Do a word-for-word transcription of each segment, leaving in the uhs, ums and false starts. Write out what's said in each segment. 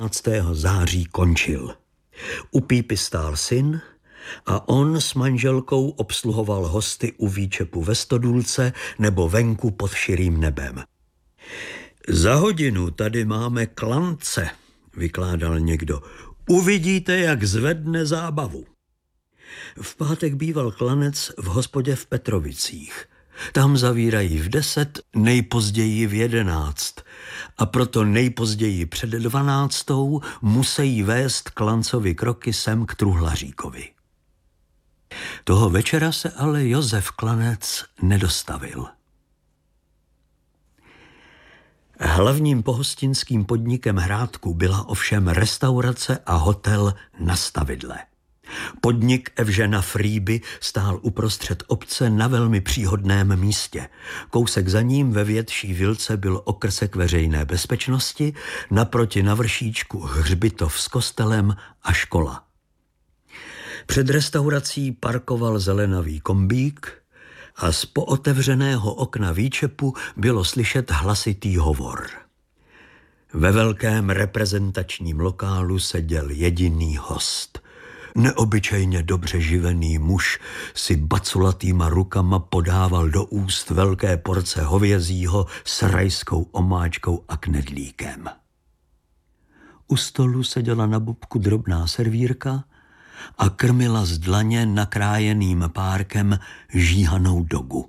patnáctého září končil. U pípy stál syn a on s manželkou obsluhoval hosty u výčepu ve Stodůlce nebo venku pod širým nebem. Za hodinu tady máme klance, vykládal někdo. Uvidíte, jak zvedne zábavu. V pátek býval klanec v hospodě v Petrovicích. Tam zavírají v deset, nejpozději v jedenáct. A proto nejpozději před dvanáctou musí vést klancovi kroky sem k Truhlaříkovi. Toho večera se ale Josef Klanec nedostavil. Hlavním pohostinským podnikem Hrádku byla ovšem restaurace a hotel Na Stavidle. Podnik Evžena Frýby stál uprostřed obce na velmi příhodném místě. Kousek za ním ve větší vilce byl okrsek veřejné bezpečnosti, naproti na vršíčku hřbitov s kostelem a škola. Před restaurací parkoval zelenavý kombík a z pootevřeného okna výčepu bylo slyšet hlasitý hovor. Ve velkém reprezentačním lokálu seděl jediný host. Neobyčejně dobře živený muž si baculatýma rukama podával do úst velké porce hovězího s rajskou omáčkou a knedlíkem. U stolu seděla na bubku drobná servírka a krmila z dlaně nakrájeným párkem žíhanou dogu.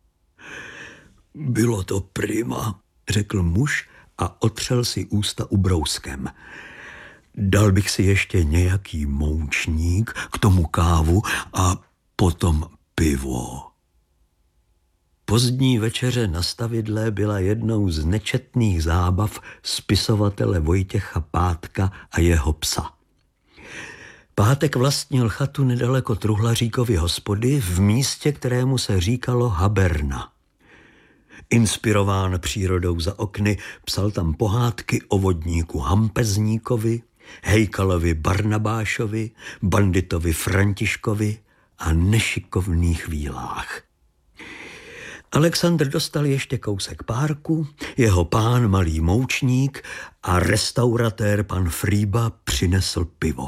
Bylo to prima, řekl muž a otřel si ústa ubrouskem. Dal bych si ještě nějaký moučník, k tomu kávu a potom pivo. Pozdní večeře na Stavidle byla jednou z nečetných zábav spisovatele Vojtěcha Pátka a jeho psa. Pátek vlastnil chatu nedaleko Truhlaříkovy hospody v místě, kterému se říkalo Haberna. Inspirován přírodou za okny, psal tam pohádky o vodníku Hampezníkovi, Hejkalovi Barnabášovi, banditovi Františkovi a nešikovných vílách. Alexandr dostal ještě kousek párku, jeho pán malý moučník a restauratér pan Frýba přinesl pivo.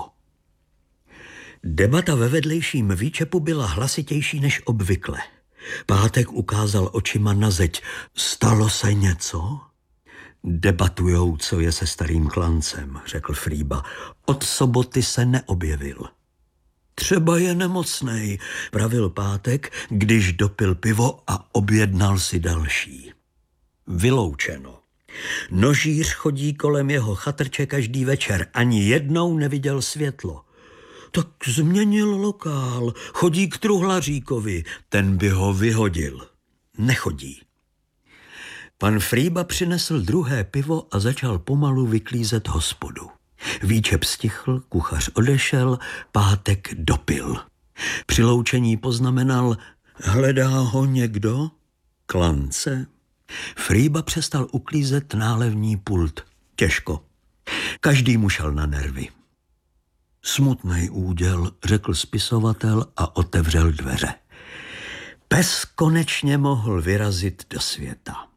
Debata ve vedlejším výčepu byla hlasitější než obvykle. Pátek ukázal očima na zeď. Stalo se něco? Debatujou, co je se starým klancem, řekl Frýba. Od soboty se neobjevil. Třeba je nemocnej, pravil Pátek, když dopil pivo a objednal si další. Vyloučeno. Nožíř chodí kolem jeho chatrče každý večer, ani jednou neviděl světlo. Tak změnil lokál, chodí k Truhlaříkovi, ten by ho vyhodil. Nechodí. Pan Frýba přinesl druhé pivo a začal pomalu vyklízet hospodu. Výčep stichl, kuchař odešel, Pátek dopil. Při loučení poznamenal, hledá ho někdo? Klance? Frýba přestal uklízet nálevní pult. Těžko. Každý mu šel na nervy. Smutnej úděl, řekl spisovatel a otevřel dveře. Pes konečně mohl vyrazit do světa.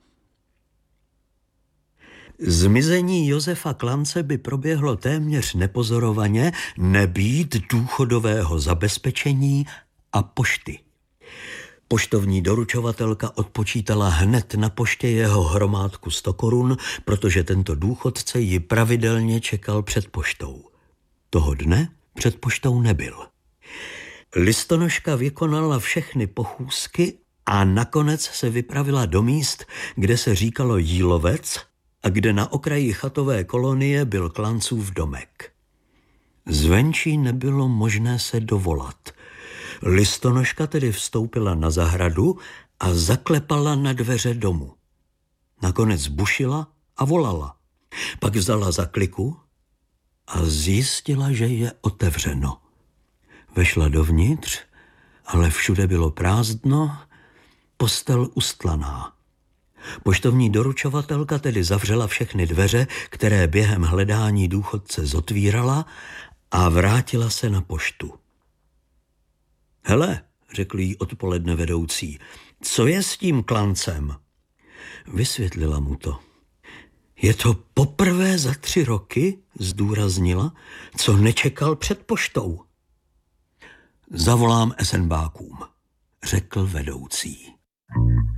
Zmizení Josefa Klance by proběhlo téměř nepozorovaně, nebýt důchodového zabezpečení a pošty. Poštovní doručovatelka odpočítala hned na poště jeho hromádku sto korun, protože tento důchodce ji pravidelně čekal před poštou. Toho dne před poštou nebyl. Listonoška vykonala všechny pochůzky a nakonec se vypravila do míst, kde se říkalo Jílovec a kde na okraji chatové kolonie byl Klancův domek. Zvenčí nebylo možné se dovolat. Listonoška tedy vstoupila na zahradu a zaklepala na dveře domu. Nakonec bušila a volala. Pak vzala zakliku a zjistila, že je otevřeno. Vešla dovnitř, ale všude bylo prázdno, postel ustlaná. Poštovní doručovatelka tedy zavřela všechny dveře, které během hledání důchodce zotvírala, a vrátila se na poštu. Hele, řekl jí odpoledne vedoucí, co je s tím Klancem? Vysvětlila mu to. Je to poprvé za tři roky, zdůraznila, co nečekal před poštou. Zavolám esenbákům, řekl vedoucí.